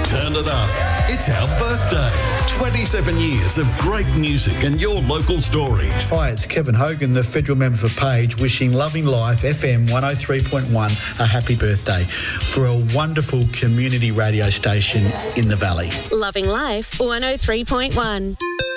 Turn it up. It's our birthday. 27 years of great music and your local stories. Hi, it's Kevin Hogan, the federal member for Page, wishing Loving Life FM 103.1 a happy birthday for a wonderful community radio station in the Valley. Loving Life 103.1.